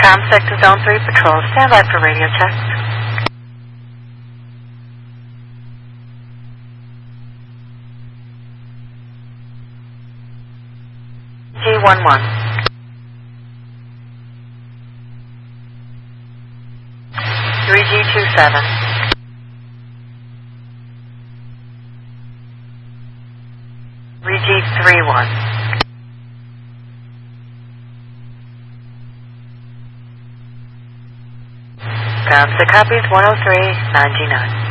Comsec to Zone 3 Patrol. Stand by for radio check. G11. 3G27. 3G31. Comsec copies 103.99.